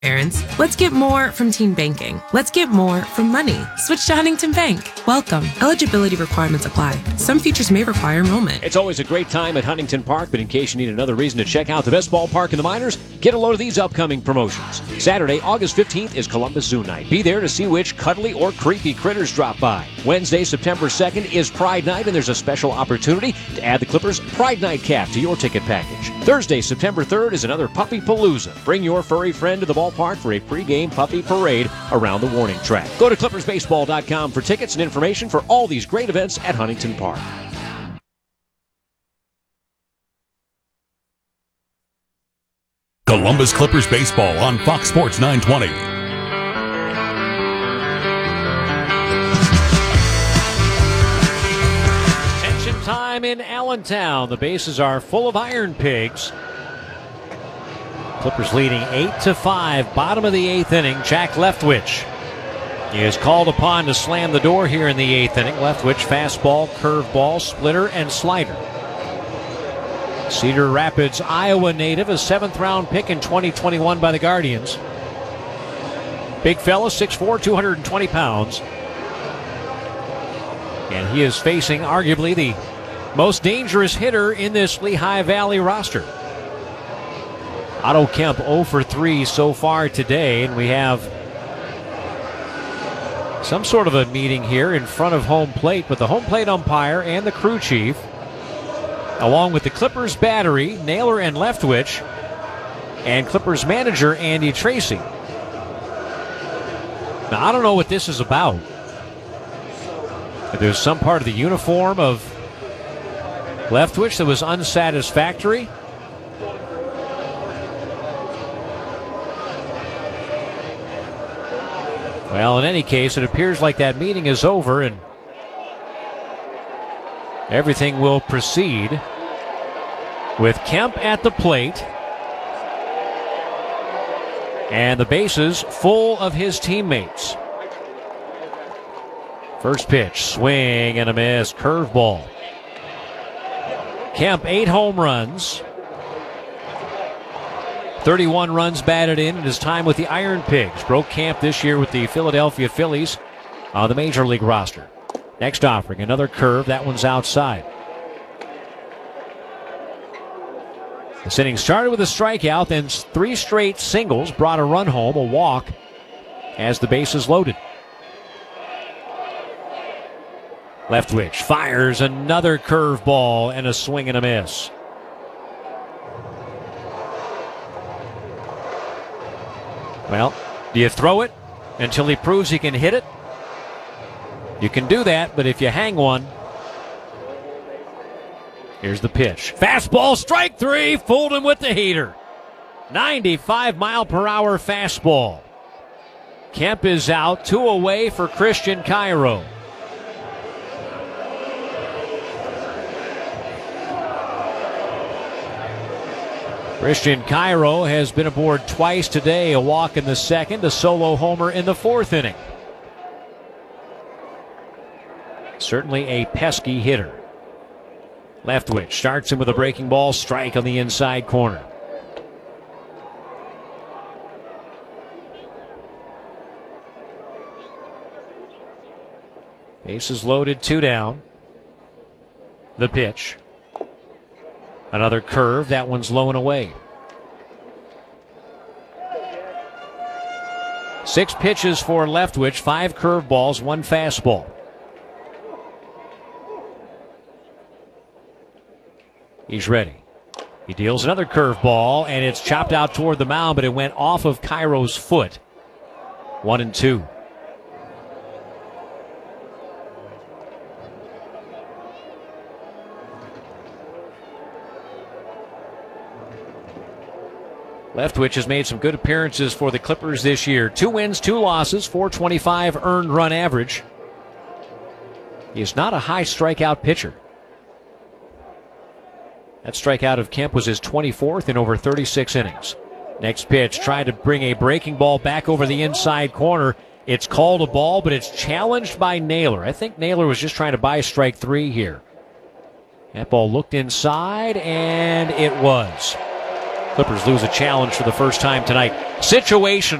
Parents, let's get more from teen banking. Let's get more from money. Switch to Huntington Bank. Welcome. Eligibility requirements apply. Some features may require enrollment. It's always a great time at Huntington Park, but in case you need another reason to check out the best ballpark in the minors, get a load of these upcoming promotions. Saturday, August 15th is Columbus Zoo Night. Be there to see which cuddly or creepy critters drop by. Wednesday, September 2nd is Pride Night, and there's a special opportunity to add the Clippers Pride Night cap to your ticket package. Thursday, September 3rd is another Puppy Palooza. Bring your furry friend to the ballpark for a pregame puppy parade around the warning track. Go to ClippersBaseball.com for tickets and information for all these great events at Huntington Park. Columbus Clippers Baseball on Fox Sports 920. Tension time in Allentown. The bases are full of Iron Pigs. Clippers leading 8-5, bottom of the 8th inning. Jack Leftwich is called upon to slam the door here in the 8th inning. Leftwich, fastball, curveball, splitter, and slider. Cedar Rapids, Iowa native, a 7th-round pick in 2021 by the Guardians. Big fella, 6'4", 220 pounds. And he is facing arguably the most dangerous hitter in this Lehigh Valley roster. Otto Kemp 0 for 3 so far today, and we have some sort of a meeting here in front of home plate with the home plate umpire and the crew chief, along with the Clippers battery, Naylor and Leftwich, and Clippers manager Andy Tracy. Now, I don't know what this is about. There's some part of the uniform of Leftwich that was unsatisfactory. Well, in any case, it appears like that meeting is over and everything will proceed with Kemp at the plate and the bases full of his teammates. First pitch, swing and a miss, curveball. Kemp, 8 home runs, 31 runs batted in his time with the Iron Pigs. Broke camp this year with the Philadelphia Phillies on the Major League roster. Next offering, another curve. That one's outside. This inning started with a strikeout, then 3 straight singles, brought a run home, a walk, as the bases loaded. Leftwich fires another curveball and a swing and a miss. Well, do you throw it until he proves he can hit it? You can do that, but if you hang one, here's the pitch. Fastball, strike 3, fooled him with the heater. 95-mile-per-hour fastball. Kemp is out, 2 away for Christian Cairo. Christian Cairo has been aboard twice today, a walk in the 2nd, a solo homer in the 4th inning. Certainly a pesky hitter. Leftwich starts him with a breaking ball, strike on the inside corner. Bases loaded, 2 down. The pitch. Another curve, that one's low and away. 6 pitches for Leftwich, 5 curveballs, 1 fastball. He's ready. He deals another curveball, and it's chopped out toward the mound, but it went off of Cairo's foot. 1-2. Leftwich has made some good appearances for the Clippers this year. 2 wins, 2 losses, .425 earned run average. He is not a high strikeout pitcher. That strikeout of Kemp was his 24th in over 36 innings. Next pitch, tried to bring a breaking ball back over the inside corner. It's called a ball, but it's challenged by Naylor. I think Naylor was just trying to buy strike 3 here. That ball looked inside, and it was. Clippers lose a challenge for the first time tonight. Situation